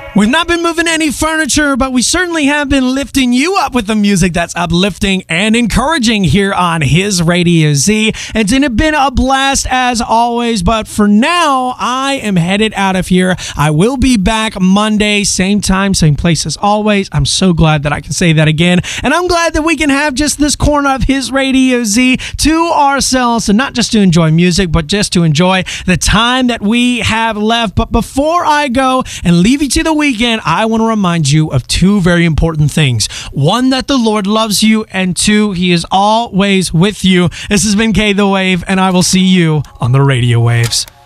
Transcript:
We've not been moving any furniture, but we certainly have been lifting you up with the music that's uplifting and encouraging here on His Radio Z. It's been a blast as always, but for now, I am headed out of here. I will be back Monday, same time, same place as always. I'm so glad that I can say that again, and I'm glad that we can have just this corner of His Radio Z to ourselves, and not just to enjoy music, but just to enjoy the time that we have left. But before I go and leave you to the weekend, I want to remind you of two very important things. One, that the Lord loves you, and two, He is always with you. This has been K The Wave, and I will see you on the radio waves.